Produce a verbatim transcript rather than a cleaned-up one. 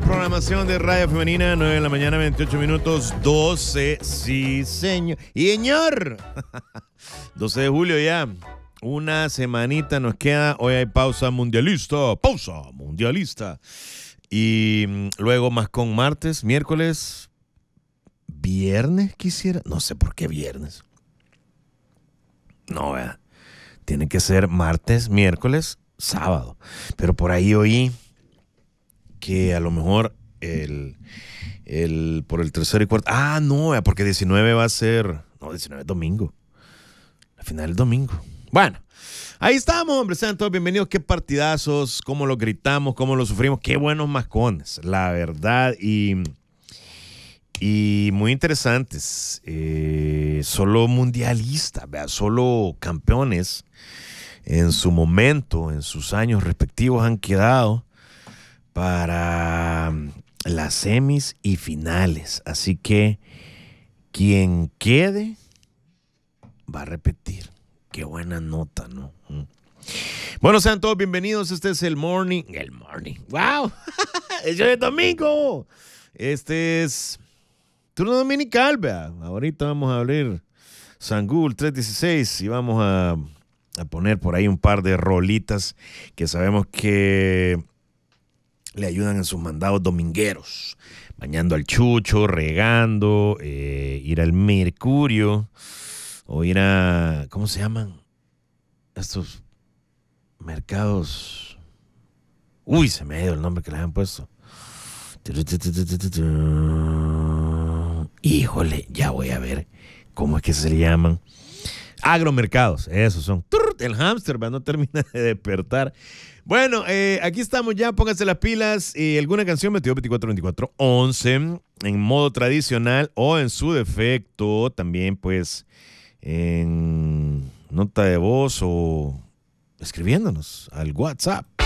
programación de Radio Femenina, nueve de la mañana, veintiocho minutos, doce, sí, señor. Y señor, doce de julio ya, una semanita nos queda, hoy hay pausa mundialista, pausa mundialista. Y luego más con martes, miércoles, viernes quisiera, no sé por qué viernes. No, ¿verdad? Tiene que ser martes, miércoles, sábado. Pero por ahí oí que a lo mejor el, el por el tercero y cuarto. Ah, no, porque diecinueve va a ser. No, diecinueve es domingo. La final es domingo. Bueno, ahí estamos, hombre. Sean todos bienvenidos. Qué partidazos, cómo lo gritamos, cómo lo sufrimos. Qué buenos mascones, la verdad. Y, y muy interesantes. Eh, solo mundialistas, ¿verdad? Solo campeones en su momento, en sus años respectivos, han quedado para las semis y finales. Así que quien quede va a repetir. Qué buena nota, ¿no? Bueno, sean todos bienvenidos. Este es el morning. El morning. ¡Wow! ¡Es de domingo! Este es turno dominical, vea. Ahorita vamos a abrir San Google tres dieciséis y vamos a, a poner por ahí un par de rolitas que sabemos que le ayudan en sus mandados domingueros, bañando al chucho, regando, eh, ir al Mercurio, o ir a, ¿cómo se llaman? Estos mercados. Uy, se me ha ido el nombre que le han puesto. Híjole, ya voy a ver cómo es que se llaman. Agromercados, esos son. El hámster, no termina de despertar. Bueno, eh, aquí estamos ya, pónganse las pilas. Y alguna canción metió veinticuatro veinticuatro once en modo tradicional o en su defecto también pues en nota de voz o escribiéndonos al WhatsApp